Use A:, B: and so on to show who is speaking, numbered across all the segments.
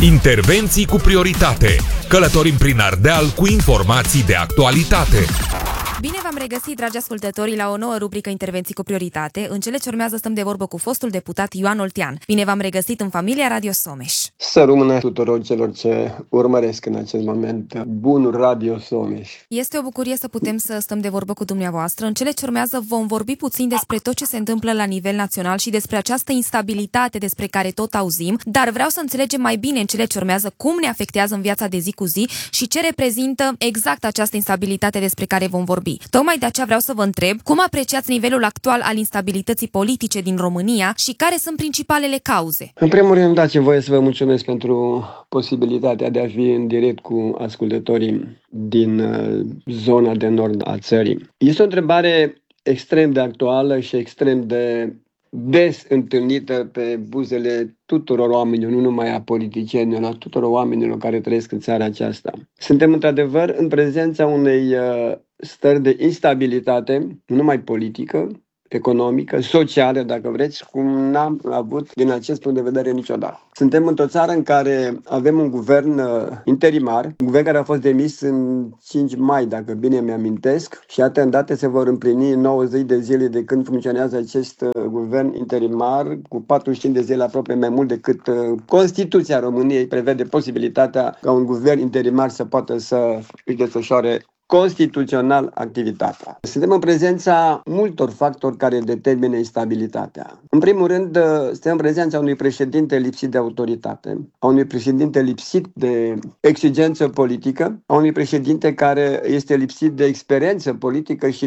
A: Intervenții cu prioritate. Călătorim prin Ardeal cu informații de actualitate.
B: Bine v-am regăsit, dragi ascultători, la o nouă rubrică Intervenții cu prioritate. În cele ce urmează stăm de vorbă cu fostul deputat Ioan Oltean. Bine v-am regăsit în familia Radio Someș.
C: Să rămână tuturor celor ce urmăresc în acest moment bunul Radio Someș.
B: Este o bucurie să putem să stăm de vorbă cu dumneavoastră. În cele ce urmează vom vorbi puțin despre tot ce se întâmplă la nivel național și despre această instabilitate despre care tot auzim, dar vreau să înțelegem mai bine în cele ce urmează cum ne afectează în viața de zi cu zi și ce reprezintă exact această instabilitate despre care vom vorbi. Tocmai de aceea vreau să vă întreb cum apreciați nivelul actual al instabilității politice din România și care sunt principalele cauze.
C: În primul rând, dați-mi voie să vă mulțumesc pentru posibilitatea de a fi în direct cu ascultătorii din zona de nord a țării. Este o întrebare extrem de actuală și extrem de des întâlnită pe buzele tuturor oamenilor, nu numai a politicienilor, a tuturor oamenilor care trăiesc în țara aceasta. Suntem într-adevăr în prezența unei stări de instabilitate, nu numai politică, economică, socială, dacă vreți, cum n-am avut din acest punct de vedere niciodată. Suntem într-o țară în care avem un guvern interimar, un guvern care a fost demis în 5 mai, dacă bine mi-amintesc, și iată, îndată se vor împlini 90 de zile de când funcționează acest guvern interimar, cu 45 de zile aproape mai mult decât Constituția României prevede posibilitatea ca un guvern interimar să poată să își desfășoare constituțional activitatea. Suntem în prezența multor factori care determină instabilitatea. În primul rând, suntem în prezența unui președinte lipsit de autoritate, a unui președinte lipsit de exigență politică, a unui președinte care este lipsit de experiență politică și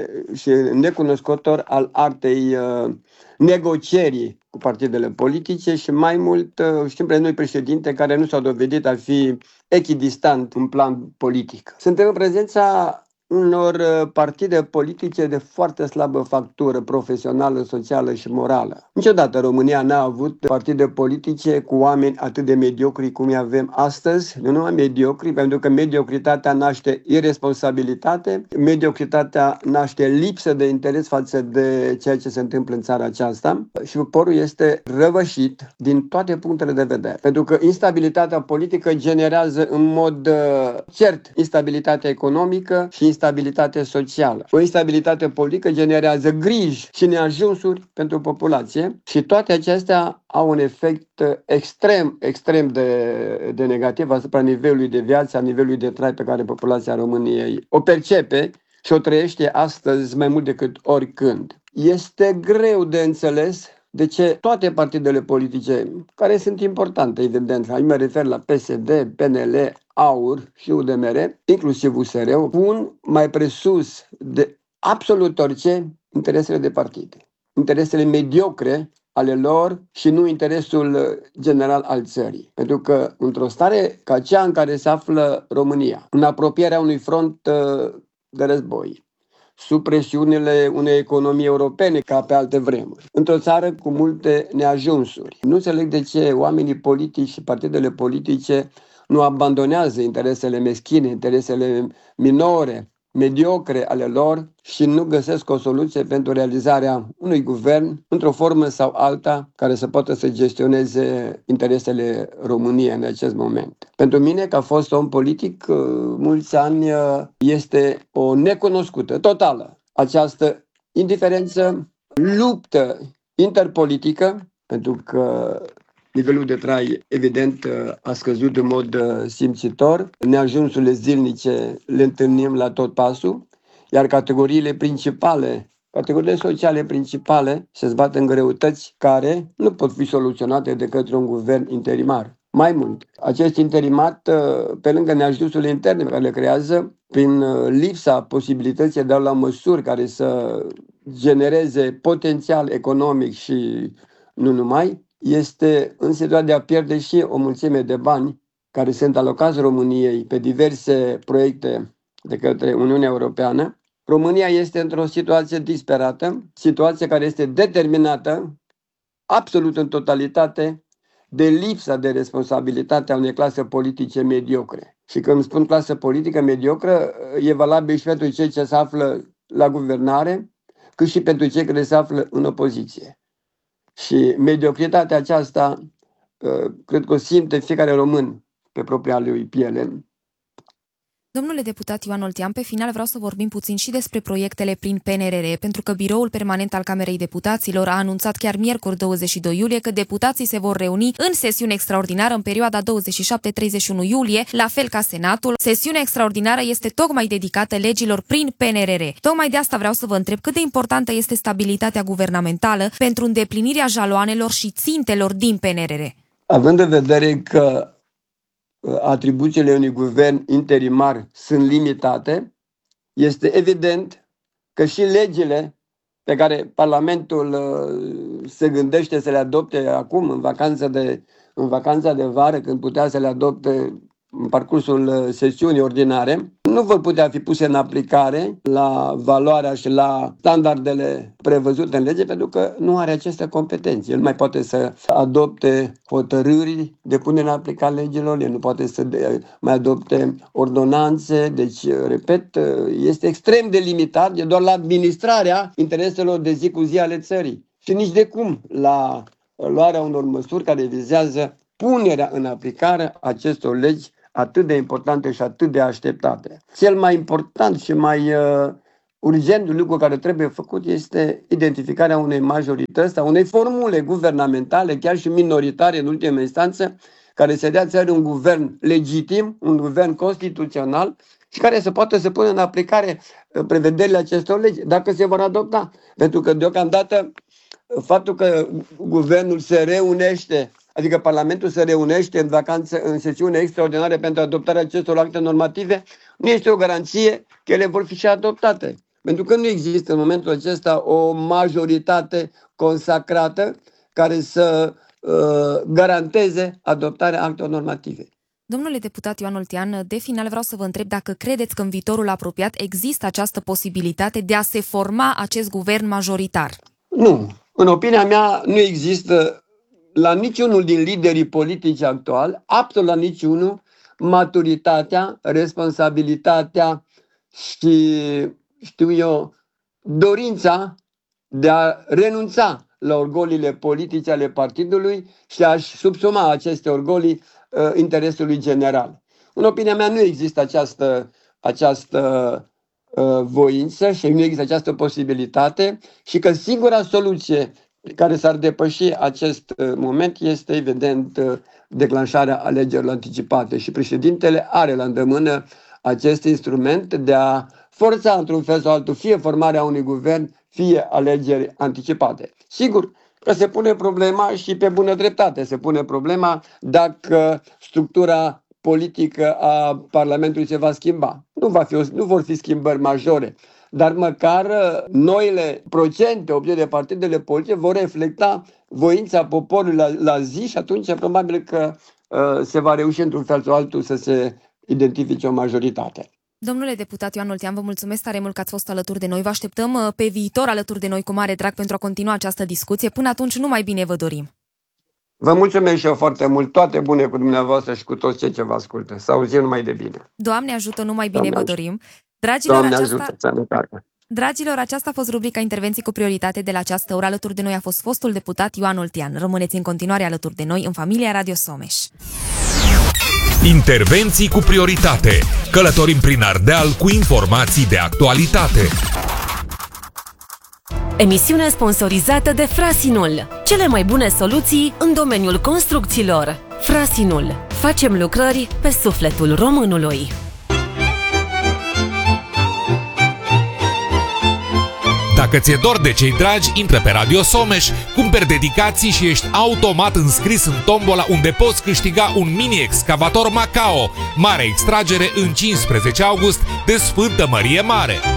C: necunoscător al artei negocierii cu partidele politice și mai mult știm pe noi președinte care nu s-au dovedit a fi echidistant în plan politic. Suntem în prezența unor partide politice de foarte slabă factură profesională, socială și morală. Niciodată România n-a avut partide politice cu oameni atât de mediocri cum îi avem astăzi. Nu numai mediocri, pentru că mediocritatea naște irresponsabilitate, mediocritatea naște lipsă de interes față de ceea ce se întâmplă în țara aceasta și poporul este răvășit din toate punctele de vedere. Pentru că instabilitatea politică generează în mod cert instabilitatea economică și instabilitate socială. O instabilitate politică generează griji și neajunsuri pentru populație și toate acestea au un efect extrem de negativ asupra nivelului de viață, a nivelului de trai pe care populația României o percepe și o trăiește astăzi mai mult decât oricând. Este greu de înțeles de ce toate partidele politice, care sunt importante, evident, aici mă refer la PSD, PNL, AUR și UDMR, inclusiv USR-ul, pun mai presus de absolut orice interesele de partide. Interesele mediocre ale lor și nu interesul general al țării. Pentru că într-o stare ca cea în care se află România, în apropierea unui front de război, sub presiunile unei economii europene ca pe alte vremuri, într-o țară cu multe neajunsuri. Nu înțeleg de ce oamenii politici și partidele politice nu abandonează interesele meschine, interesele minore, mediocre ale lor și nu găsesc o soluție pentru realizarea unui guvern într-o formă sau alta care să poată să gestioneze interesele României în acest moment. Pentru mine, ca fost om politic, mulți ani este o necunoscută totală această indiferență, luptă interpolitică, pentru că nivelul de trai, evident, a scăzut în mod simțitor. Neajunsurile zilnice le întâlnim la tot pasul, iar categoriile sociale principale se zbat în greutăți care nu pot fi soluționate de către un guvern interimar. Mai mult, acest interimat, pe lângă neajunsurile interne pe care le creează, prin lipsa posibilității de a lua măsuri care să genereze potențial economic și nu numai, este în situația de a pierde și o mulțime de bani care sunt alocați României pe diverse proiecte de către Uniunea Europeană. România este într-o situație disperată, situație care este determinată absolut în totalitate de lipsa de responsabilitate a unei clase politice mediocre. Și când spun clasă politică mediocră, e valabil și pentru cei ce se află la guvernare, cât și pentru cei care se află în opoziție. Și mediocritatea aceasta cred că o simte fiecare român pe propria lui piele.
B: Domnule deputat Ioan Oltean, pe final vreau să vorbim puțin și despre proiectele prin PNRR, pentru că Biroul Permanent al Camerei Deputaților a anunțat chiar miercuri 22 iulie că deputații se vor reuni în sesiune extraordinară în perioada 27-31 iulie, la fel ca Senatul. Sesiunea extraordinară este tocmai dedicată legilor prin PNRR. Tocmai de asta vreau să vă întreb cât de importantă este stabilitatea guvernamentală pentru îndeplinirea jaloanelor și țintelor din PNRR.
C: Având în vedere că atribuțiile unui guvern interimar sunt limitate, este evident că și legile pe care Parlamentul se gândește să le adopte acum, în vacanța de vară, când putea să le adopte în parcursul sesiunii ordinare, nu vor putea fi puse în aplicare la valoarea și la standardele prevăzute în lege, pentru că nu are aceste competențe. El nu mai poate să adopte hotărâri de punere în aplicare legilor, el nu poate să mai adopte ordonanțe, deci, repet, este extrem de limitat, e doar la administrarea intereselor de zi cu zi ale țării. Și nici de cum la luarea unor măsuri care vizează punerea în aplicare acestor legi atât de importante și atât de așteptate. Cel mai important și mai urgent lucru care trebuie făcut este identificarea unei majorități, a unei formule guvernamentale, chiar și minoritare în ultimă instanță, care să dea țării un guvern legitim, un guvern constituțional și care să poată să pună în aplicare prevederile acestor legi, dacă se vor adopta. Pentru că deocamdată faptul că guvernul se reunește, adică Parlamentul se reunește în sesiune extraordinare pentru adoptarea acestor acte normative, nu este o garanție că ele vor fi și adoptate. Pentru că nu există în momentul acesta o majoritate consacrată care să garanteze adoptarea actelor normative.
B: Domnule deputat Ioan Oltean, de final vreau să vă întreb dacă credeți că în viitorul apropiat există această posibilitate de a se forma acest guvern majoritar.
C: Nu. În opinia mea nu există la niciunul din liderii politici actuali, absolut la niciunul, maturitatea, responsabilitatea și, dorința de a renunța la orgoliile politice ale partidului și a-și subsuma aceste orgolii interesului general. În opinia mea nu există această voință și nu există această posibilitate și că singura soluție care s-ar depăși acest moment este evident declanșarea alegerilor anticipate și președintele are la îndemână acest instrument de a forța într-un fel sau altul fie formarea unui guvern, fie alegeri anticipate. Sigur că se pune problema și pe bună dreptate se pune problema dacă structura politică a Parlamentului se va schimba. Nu vor fi schimbări majore, dar măcar noile procente obținute de partidele politice vor reflecta voința poporului la zi și atunci probabil că se va reuși într-un fel sau altul să se identifice o majoritate.
B: Domnule deputat Ioan Oltean, vă mulțumesc tare mult că ați fost alături de noi. Vă așteptăm pe viitor alături de noi cu mare drag pentru a continua această discuție. Până atunci, numai bine vă dorim!
C: Vă mulțumesc și eu foarte mult, toate bune cu dumneavoastră și cu toți cei ce vă ascultă. Să auzim numai de bine.
B: Doamne ajută, numai bine
C: Doamne
B: vă dorim. Dragilor, aceasta a fost rubrica Intervenții cu prioritate de la această oră. Alături de noi a fost fostul deputat Ioan Oltean. Rămâneți în continuare alături de noi în familia Radio Someș.
A: Intervenții cu prioritate. Călătorim prin Ardeal cu informații de actualitate.
D: Emisiune sponsorizată de Frasinul. Cele mai bune soluții în domeniul construcțiilor. Frasinul. Facem lucrări pe sufletul românului.
A: Dacă ți-e dor de cei dragi, intră pe Radio Someș, cumperi dedicații și ești automat înscris în tombola unde poți câștiga un mini-excavator Macao. Mare extragere în 15 august de Sfântă Mărie Mare.